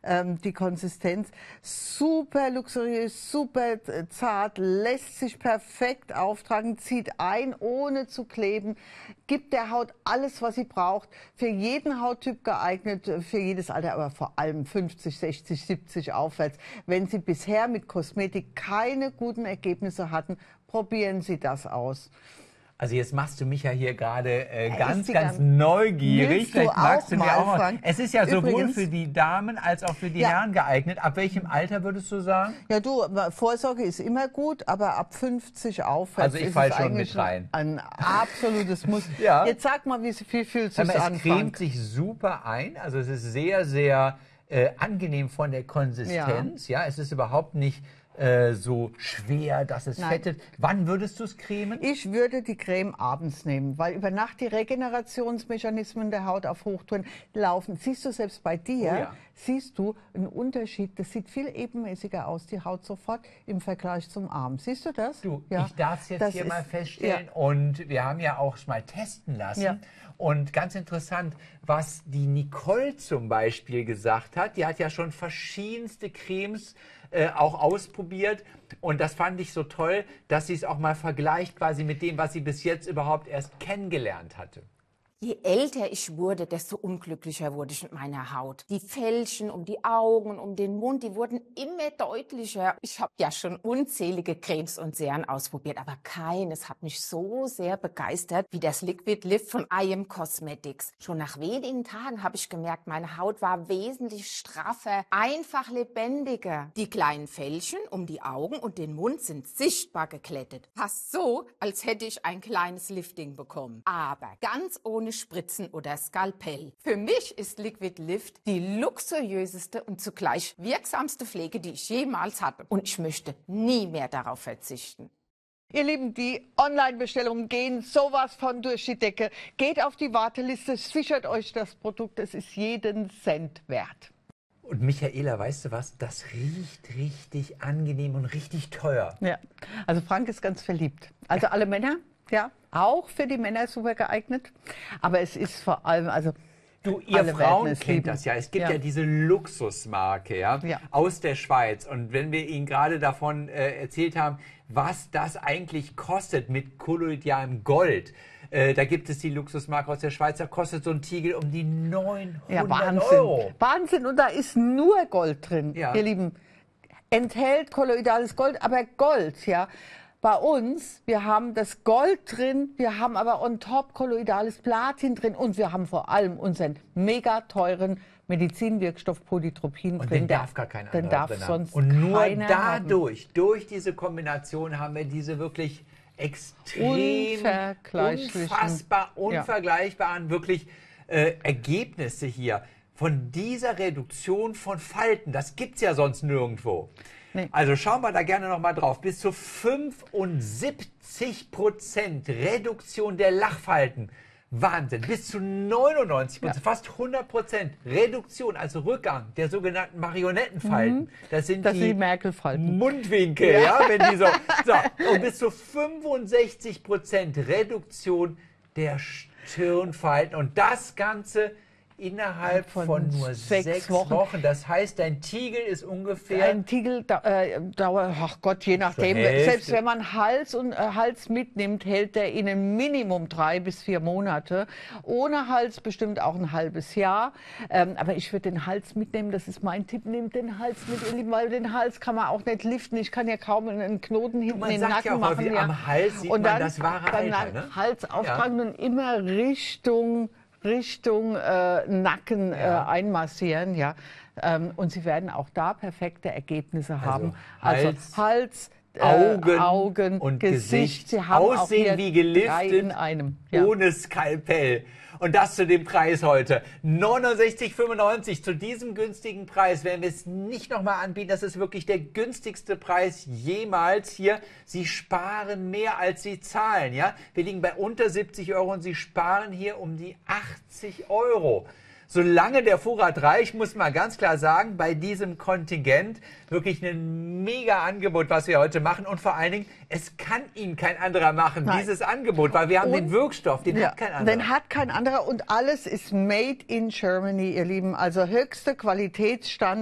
die Konsistenz. Super luxuriös, super zart, lässt sich perfekt auftragen, zieht ein, ohne zu kleben, gibt der Haut alles, was sie braucht. Für jeden Hauttyp geeignet, für jedes Alter, aber vor allem 50, 60, 70 aufwärts. Wenn Sie bisher mit Kosmetik keine guten Ergebnisse hatten, probieren Sie das aus. Also jetzt machst du mich ja hier gerade ganz neugierig. Vielleicht magst du mir auch mal. Es ist ja sowohl für die Damen als auch für die Herren geeignet. Ab welchem Alter würdest du sagen? Ja, du, Vorsorge ist immer gut, aber ab 50 aufwärts also ich fall schon mit rein. Ein absolutes Muss. Ja. Jetzt sag mal, wie viel zu anfangen. Es cremt sich super ein. Also es ist sehr, sehr angenehm von der Konsistenz. Ja, es ist überhaupt nicht so schwer, dass es fettet. Wann würdest du es cremen? Ich würde die Creme abends nehmen, weil über Nacht die Regenerationsmechanismen der Haut auf Hochtouren laufen. Siehst du selbst bei dir, siehst du einen Unterschied. Das sieht viel ebenmäßiger aus, die Haut sofort im Vergleich zum Arm. Siehst du das? Du, ich darf es jetzt hier mal feststellen und wir haben ja auch mal testen lassen. Ja. Und ganz interessant, was die Nicole zum Beispiel gesagt hat, die hat ja schon verschiedenste Cremes auch ausprobiert und das fand ich so toll, dass sie es auch mal vergleicht quasi mit dem, was sie bis jetzt überhaupt erst kennengelernt hatte. Je älter ich wurde, desto unglücklicher wurde ich mit meiner Haut. Die Fältchen um die Augen, um den Mund, die wurden immer deutlicher. Ich habe ja schon unzählige Cremes und Serien ausprobiert, aber keines hat mich so sehr begeistert wie das Liquid Lift von IM Cosmetics. Schon nach wenigen Tagen habe ich gemerkt, meine Haut war wesentlich straffer, einfach lebendiger. Die kleinen Fältchen um die Augen und den Mund sind sichtbar geglättet. Fast so, als hätte ich ein kleines Lifting bekommen. Aber ganz ohne Spritzen oder Skalpell. Für mich ist Liquid Lift die luxuriöseste und zugleich wirksamste Pflege, die ich jemals hatte. Und ich möchte nie mehr darauf verzichten. Ihr Lieben, die Online-Bestellungen gehen sowas von durch die Decke. Geht auf die Warteliste, sichert euch das Produkt, es ist jeden Cent wert. Und Michaela, weißt du was? Das riecht richtig angenehm und richtig teuer. Ja, also Frank ist ganz verliebt. Also alle Männer, ja, auch für die Männer super geeignet. Aber es ist vor allem, also du, ihr Frauen kennt das ja. Es gibt ja diese Luxusmarke aus der Schweiz. Und wenn wir Ihnen gerade davon erzählt haben, was das eigentlich kostet mit kolloidalem Gold, da gibt es die Luxusmarke aus der Schweiz, da kostet so ein Tiegel um die 900 Euro. Wahnsinn, und da ist nur Gold drin, ihr Lieben. Enthält kolloidales Gold, aber Gold, ja. Bei uns, wir haben das Gold drin, wir haben aber on top kolloidales Platin drin und wir haben vor allem unseren mega teuren Medizinwirkstoff Polytropin drin. Den darf gar kein anderer drin haben. Und nur dadurch, durch diese Kombination haben wir diese wirklich extrem, unfassbar, unvergleichbaren wirklich Ergebnisse hier. Von dieser Reduktion von Falten, das gibt es ja sonst nirgendwo. Nee. Also schauen wir da gerne noch mal drauf. Bis zu 75% Reduktion der Lachfalten. Wahnsinn. Bis zu 99%, fast 100% Reduktion, also Rückgang der sogenannten Marionettenfalten. Das sind die Merkel-Falten. Mundwinkel, wenn die so. Und bis zu 65% Reduktion der Stirnfalten. Und das Ganze innerhalb von nur 6 Wochen. Das heißt, dein Tiegel ist ungefähr... Ein Tiegel dauert, ach Gott, je nachdem. Selbst wenn man Hals mitnimmt, hält der Ihnen Minimum 3 bis 4 Monate. Ohne Hals bestimmt auch ein halbes Jahr. Aber ich würde den Hals mitnehmen, das ist mein Tipp. Nehmt den Hals mit, ihr Lieben, weil den Hals kann man auch nicht liften. Ich kann ja kaum einen Knoten hinten in den Nacken machen. Ja, am Hals sieht man das wahre Alter, ne? Hals auftragen und immer Richtung Nacken einmassieren, und Sie werden auch da perfekte Ergebnisse haben. Also Hals, Augen und Gesicht. Sie haben aussehen auch wie geliftet, in einem. Ohne Skalpell. Und das zu dem Preis heute. 69,95. Zu diesem günstigen Preis werden wir es nicht nochmal anbieten. Das ist wirklich der günstigste Preis jemals hier. Sie sparen mehr, als Sie zahlen. Ja? Wir liegen bei unter 70 Euro und Sie sparen hier um die 80 Euro. Solange der Vorrat reicht, muss man ganz klar sagen, bei diesem Kontingent wirklich ein mega Angebot, was wir heute machen. Und vor allen Dingen, es kann Ihnen kein anderer machen, dieses Angebot, weil wir haben den Wirkstoff, den hat kein anderer. Den hat kein anderer und alles ist made in Germany, ihr Lieben. Also höchste Qualitätsstandard.